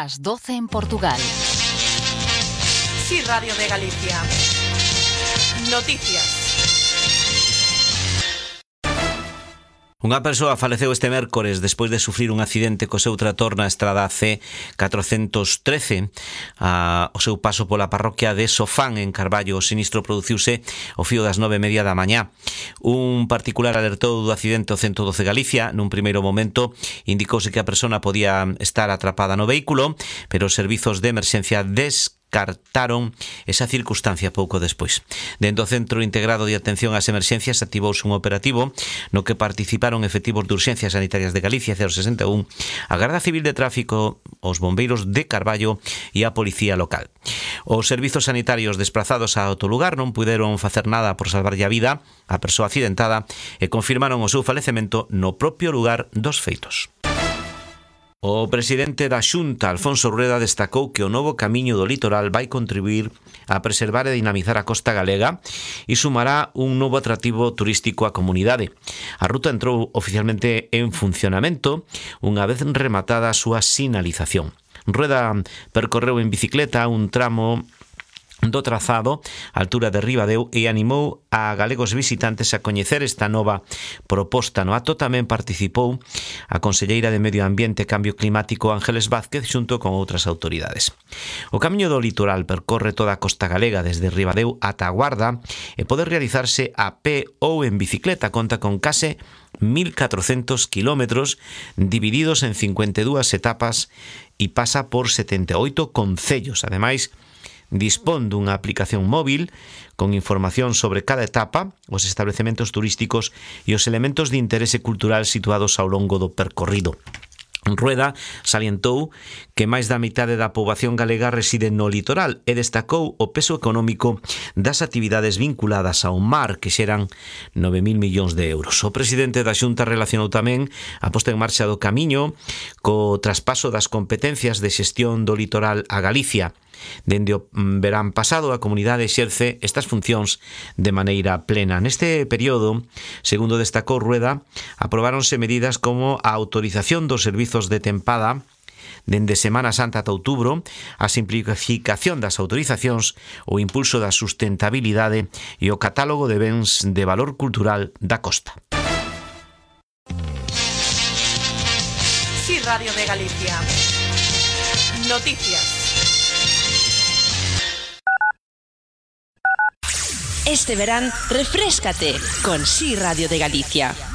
Las 12 en Portugal. Sí, Radio de Galicia. Noticias. Unha persoa faleceu este mércores despois de sufrir un accidente co seu trator na estrada C413 ao seu paso pola parroquia de Sofán en Carballo. O sinistro produciuse ao fío das 9:30 da mañá. Un particular alertou do accidente ao 112 Galicia. Nun primeiro momento indicouse que a persona podía estar atrapada no vehículo, pero os servizos de emerxencia descartaron esa circunstancia pouco despois. Dentro do Centro Integrado de Atención ás Emerxencias activouse un operativo no que participaron efectivos de Urxencias Sanitarias de Galicia, 061, a Garda Civil de Tráfico, os bombeiros de Carballo e a Policía Local. Os servizos sanitarios desplazados a outro lugar non puderon facer nada por salvarlle a vida á persoa accidentada e confirmaron o seu falecemento no propio lugar dos feitos. O presidente da Xunta, Alfonso Rueda, destacou que o novo camiño do litoral vai contribuir a preservar e dinamizar a costa galega e sumará un novo atractivo turístico á comunidade. A ruta entrou oficialmente en funcionamento unha vez rematada a súa sinalización. Rueda percorreu en bicicleta un tramo do trazado á altura de Ribadeo e animou a galegos visitantes a coñecer esta nova proposta. No acto tamén participou a conselleira de Medio Ambiente e Cambio Climático Ángeles Vázquez xunto con outras autoridades. O camiño do litoral percorre toda a costa galega desde Ribadeo ata a Guarda e pode realizarse a pé ou en bicicleta. Conta con case 1.400 kilómetros divididos en 52 etapas e pasa por 78 concellos. Ademais, dispón dunha aplicación móvil con información sobre cada etapa, os establecementos turísticos e os elementos de interese cultural situados ao longo do percorrido. Rueda salientou que máis da mitade da poboación galega reside no litoral e destacou o peso económico das actividades vinculadas ao mar, que xeran 9.000 millóns de euros. O presidente da Xunta relacionou tamén a posta en marcha do camiño co traspaso das competencias de xestión do litoral a Galicia. Dende o verán pasado, a comunidade exerce estas funcións de maneira plena. Neste período, segundo destacou Rueda, aprobáronse medidas como a autorización dos servizos de tempada dende Semana Santa ata outubro, a simplificación das autorizacións, o impulso da sustentabilidade e o catálogo de bens de valor cultural da costa. Sí, Radio de Galicia. Noticias. Este verán, refréscate con Sí Radio de Galicia.